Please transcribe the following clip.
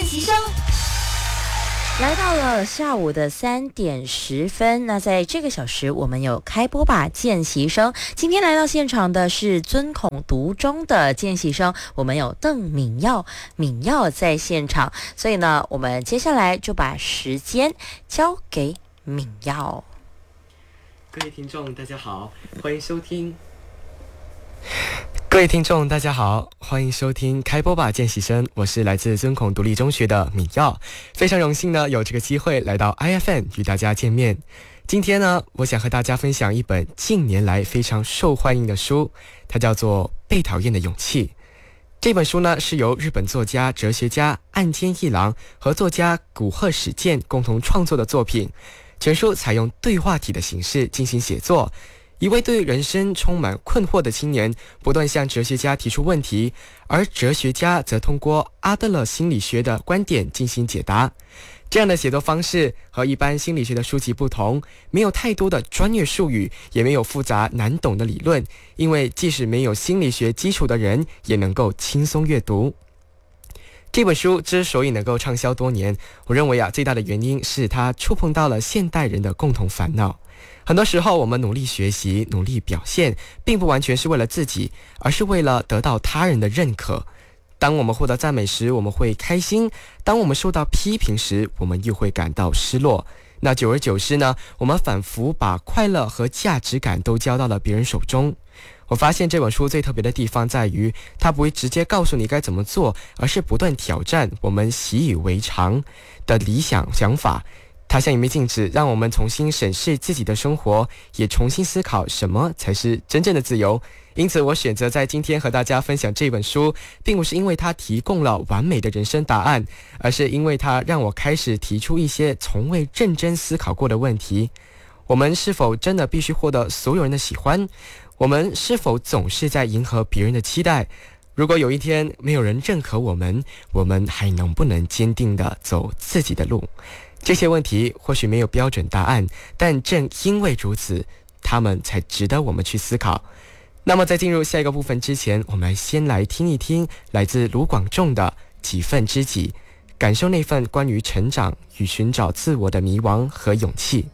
习生。 来到了下午的3点10分，那在这个小时我们有开播吧见习生。今天来到现场的是尊孔读中的见习生，我们有邓敏耀在现场，所以呢，我们接下来就把时间交给敏耀。 各位听众大家好，欢迎收听开播吧见习生，我是来自尊孔独立中学的敏耀，非常荣幸呢有这个机会来到 IFN 与大家见面。今天呢，我想和大家分享一本近年来非常受欢迎的书，它叫做《被讨厌的勇气》。这本书呢是由日本作家、哲学家岸见一郎和作家古贺史健共同创作的作品。全书采用对话体的形式进行写作，一位对人生充满困惑的青年不断向哲学家提出问题，而哲学家则通过阿德勒心理学的观点进行解答。这样的写作方式和一般心理学的书籍不同，没有太多的专业术语，也没有复杂难懂的理论，因为即使没有心理学基础的人也能够轻松阅读。这本书之所以能够畅销多年，我认为最大的原因是它触碰到了现代人的共同烦恼。很多时候我们努力学习、努力表现，并不完全是为了自己，而是为了得到他人的认可。当我们获得赞美时，我们会开心；当我们受到批评时，我们又会感到失落。那久而久之呢，我们反复把快乐和价值感都交到了别人手中。我发现这本书最特别的地方在于，它不会直接告诉你该怎么做，而是不断挑战我们习以为常的理想想法。它像一面镜子，让我们重新审视自己的生活，也重新思考什么才是真正的自由。因此我选择在今天和大家分享这本书，并不是因为它提供了完美的人生答案，而是因为它让我开始提出一些从未认真思考过的问题。我们是否真的必须获得所有人的喜欢？我们是否总是在迎合别人的期待？如果有一天没有人认可我们还能不能坚定地走自己的路？这些问题或许没有标准答案，但正因为如此，他们才值得我们去思考。那么在进入下一个部分之前，我们先来听一听来自卢广仲的几分知己，感受那份关于成长与寻找自我的迷惘和勇气。